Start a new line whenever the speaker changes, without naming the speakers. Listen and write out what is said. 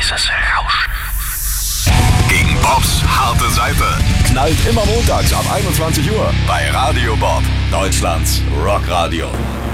Dieses Rauschen. Gegen Bobs harte Seite.
Knallt immer montags ab 21 Uhr bei Radio Bob, Deutschlands Rockradio.